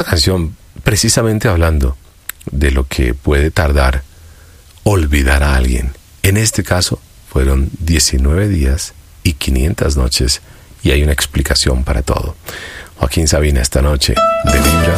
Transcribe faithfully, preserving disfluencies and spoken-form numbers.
canción precisamente hablando de lo que puede tardar olvidar a alguien. En este caso fueron diecinueve días y quinientas noches, y hay una explicación para todo. Joaquín Sabina esta noche de Vibra.